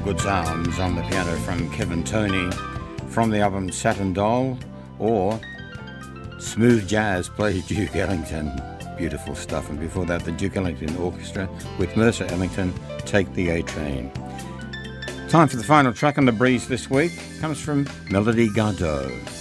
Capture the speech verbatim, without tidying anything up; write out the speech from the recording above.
Good Sounds on the piano from Kevin Toney from the album Saturn Doll, or Smooth Jazz plays Duke Ellington. Beautiful stuff. And before that, the Duke Ellington Orchestra with Mercer Ellington, Take the A Train. Time for the final track on the breeze this week. Comes from Melody Gardot.